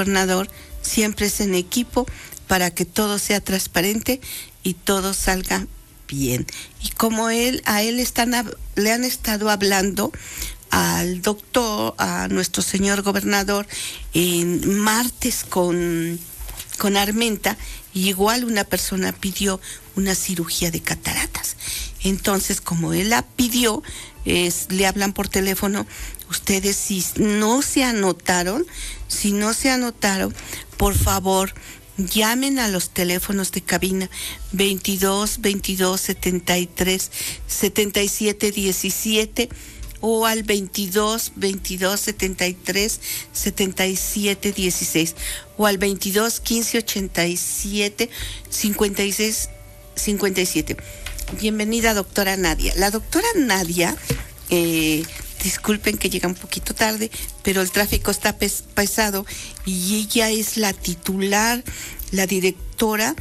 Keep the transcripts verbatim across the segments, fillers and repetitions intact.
gobernador siempre es en equipo para que todo sea transparente y todo salga bien. Y como él, a él están, le han estado hablando al doctor, a nuestro señor gobernador, en martes con, con Armenta, y igual una persona pidió una cirugía de cataratas. Entonces, como él la pidió, es, le hablan por teléfono. Ustedes, si no se anotaron, si no se anotaron, por favor, llamen a los teléfonos de cabina veintidós, veintidós, setenta y tres, setenta y siete, diecisiete o al veintidós, veintidós, setenta y tres, setenta y siete, dieciséis o al veintidós, quince, ochenta y siete, cincuenta y seis, cincuenta y siete. Bienvenida, doctora Nadia. La doctora Nadia, eh, disculpen que llega un poquito tarde, pero el tráfico está pes- pesado y ella es la titular, la directora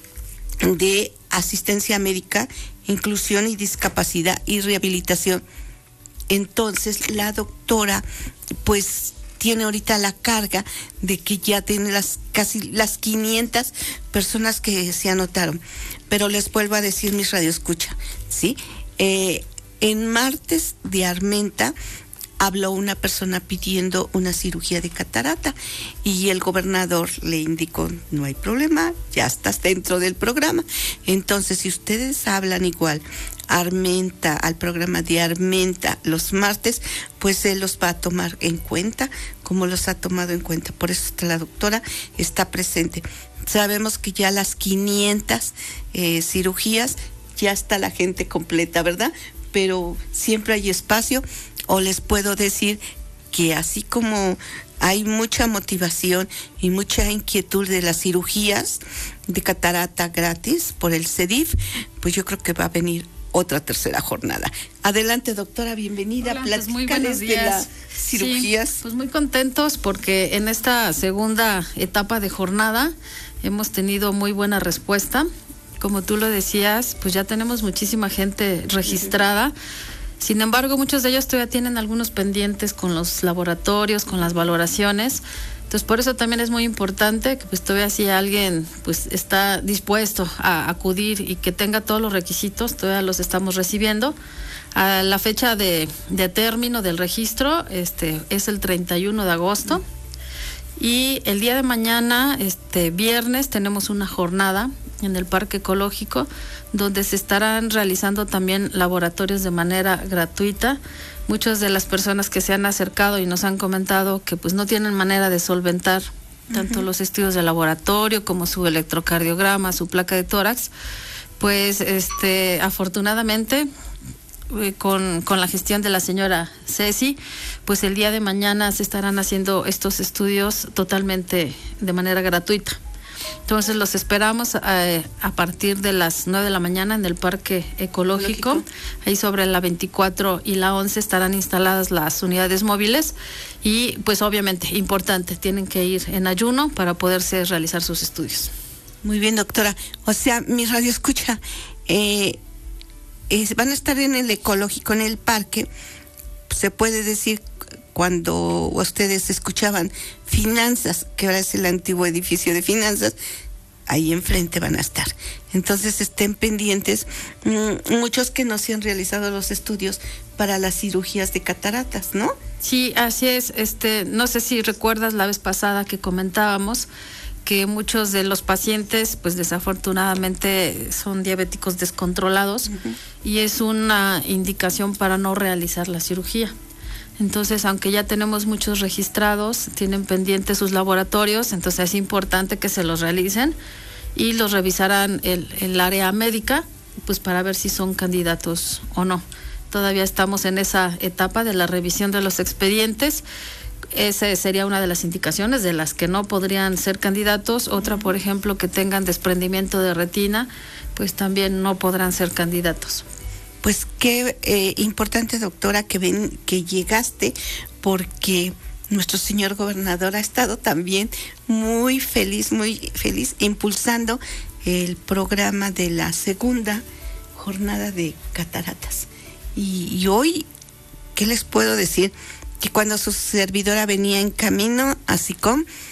de Asistencia Médica, Inclusión y Discapacidad y Rehabilitación. Entonces, la doctora, pues, tiene ahorita la carga de que ya tiene las casi las quinientas personas que se anotaron. Pero les vuelvo a decir, mis radioescucha, ¿sí? Eh, en martes de Armenta habló una persona pidiendo una cirugía de catarata y el gobernador le indicó, no hay problema, ya estás dentro del programa. Entonces, si ustedes hablan igual Armenta, al programa de Armenta los martes, pues él los va a tomar en cuenta como los ha tomado en cuenta. Por eso la doctora está presente. Sabemos que ya las quinientas eh, cirugías, ya está la gente completa, ¿verdad? Pero siempre hay espacio, o les puedo decir que así como hay mucha motivación y mucha inquietud de las cirugías de catarata gratis por el CEDIF, pues yo creo que va a venir otra tercera jornada. Adelante, doctora, bienvenida. Hola, pues muy buenos días. De las cirugías. Sí, pues muy contentos porque en esta segunda etapa de jornada hemos tenido muy buena respuesta. Como tú lo decías, pues ya tenemos muchísima gente registrada. Uh-huh. Sin embargo, muchos de ellos todavía tienen algunos pendientes con los laboratorios, con las valoraciones. Entonces, por eso también es muy importante que pues todavía si alguien pues está dispuesto a acudir y que tenga todos los requisitos, todavía los estamos recibiendo. A la fecha de, de término del registro este es el treinta y uno de agosto. Y el día de mañana, este viernes, tenemos una jornada en el Parque Ecológico donde se estarán realizando también laboratorios de manera gratuita. Muchas de las personas que se han acercado y nos han comentado que pues no tienen manera de solventar tanto uh-huh. los estudios de laboratorio como su electrocardiograma, su placa de tórax, pues este afortunadamente eh, con, con la gestión de la señora Ceci, pues el día de mañana se estarán haciendo estos estudios totalmente de manera gratuita. Entonces los esperamos eh, a partir de las nueve de la mañana en el Parque Ecológico. Lógico. Ahí sobre la veinticuatro y la once estarán instaladas las unidades móviles y pues obviamente importante, tienen que ir en ayuno para poderse realizar sus estudios. Muy bien, doctora. O sea, mi radio escucha, eh, eh, van a estar en el Ecológico, en el parque, se puede decir. Cuando ustedes escuchaban finanzas, que ahora es el antiguo edificio de finanzas, ahí enfrente van a estar. Entonces estén pendientes, mmm, muchos que no se han realizado los estudios para las cirugías de cataratas, ¿no? Sí, así es. Este, no sé si recuerdas la vez pasada que comentábamos que muchos de los pacientes, pues desafortunadamente son diabéticos descontrolados uh-huh. y es una indicación para no realizar la cirugía. Entonces, aunque ya tenemos muchos registrados, tienen pendientes sus laboratorios, entonces es importante que se los realicen y los revisarán el, el área médica, pues para ver si son candidatos o no. Todavía estamos en esa etapa de la revisión de los expedientes. Esa sería una de las indicaciones de las que no podrían ser candidatos. Otra, por ejemplo, que tengan desprendimiento de retina, pues también no podrán ser candidatos. Pues qué eh, importante, doctora, que ven, que llegaste, porque nuestro señor gobernador ha estado también muy feliz, muy feliz, impulsando el programa de la segunda jornada de cataratas. Y, y hoy, ¿qué les puedo decir? Que cuando su servidora venía en camino a SICOM,